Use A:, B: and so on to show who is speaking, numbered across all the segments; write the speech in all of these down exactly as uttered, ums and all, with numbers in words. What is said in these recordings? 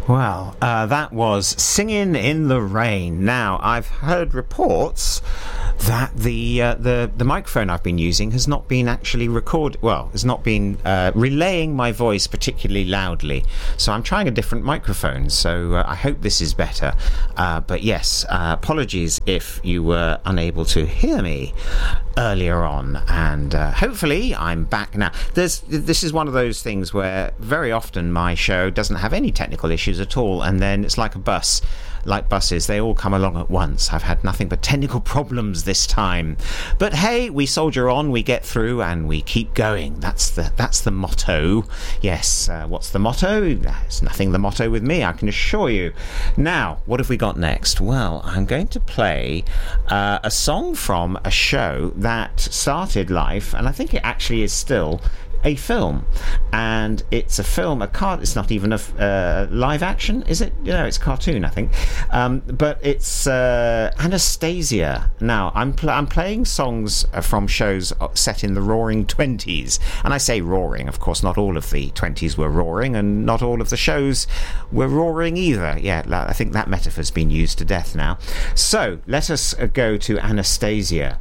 A: Well, uh, that was Singing in the Rain. Now, I've heard reports that the uh, the the microphone I've been using has not been actually recorded. Well, has not been uh, relaying my voice particularly loudly. So I'm trying a different microphone. So uh, I hope this is better. Uh, but yes, uh, apologies if you were unable to hear me earlier on, and uh, hopefully I'm back now. There's this is one of those things where very often my show doesn't have any technical issues at all, and then it's like a bus. Like buses, they all come along at once. I've had nothing but technical problems this time, but hey, we soldier on, we get through, and we keep going. That's the that's the motto. Yes, uh, what's the motto? It's nothing the motto with me, I can assure you. Now, what have we got next? Well, I'm going to play uh, a song from a show that started life, and I think it actually is still a film, and it's a film, a car. It's not even a uh, live action, is it? You know, it's a cartoon, I think. Um, but it's uh, Anastasia. Now, I'm pl- I'm playing songs from shows set in the Roaring Twenties, and I say roaring. Of course, not all of the twenties were roaring, and not all of the shows were roaring either. Yeah, I think that metaphor's been used to death now. So let us go to Anastasia,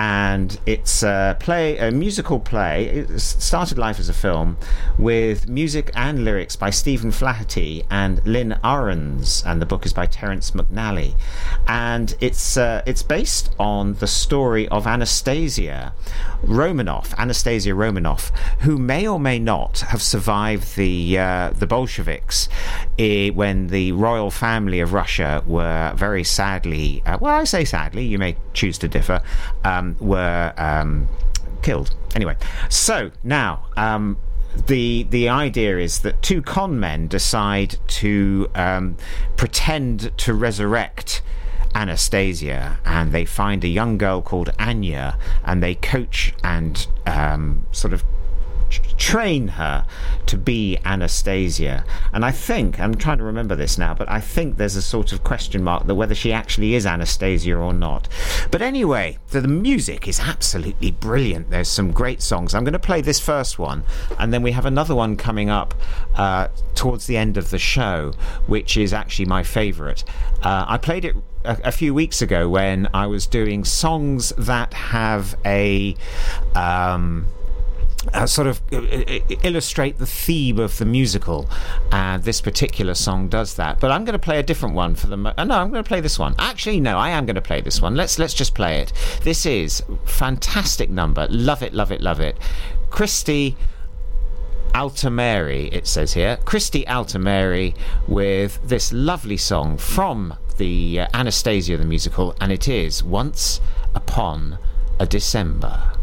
A: and it's a play, a musical play. It started life as a film with music and lyrics by Stephen Flaherty and Lynn Ahrens, and the book is by Terence McNally, and it's uh, it's based on the story of Anastasia Romanoff, Anastasia Romanoff, who may or may not have survived the uh, the Bolsheviks eh, when the royal family of Russia were very sadly, uh, well, I say sadly, you may choose to differ, um, were um, killed. Anyway, so now um, the the idea is that two con men decide to um, pretend to resurrect Anastasia, and they find a young girl called Anya, and they coach and um, sort of train her to be Anastasia. And I think, I'm trying to remember this now, but I think there's a sort of question mark that whether she actually is Anastasia or not. But anyway, the, the music is absolutely brilliant. There's some great songs. I'm going to play this first one, and then we have another one coming up uh, towards the end of the show, which is actually my favourite. Uh, I played it a, a few weeks ago when I was doing songs that have a um Uh, sort of uh, illustrate the theme of the musical, and this particular song does that. But I'm going to play a different one for the mo- oh, no I'm going to play this one. Actually, no, I am going to play this one. Let's let's just play it. This is fantastic number. Love it, love it, love it. Christy Altamari, it says here. Christy Altamari with this lovely song from the uh, Anastasia the musical, and it is Once Upon a December.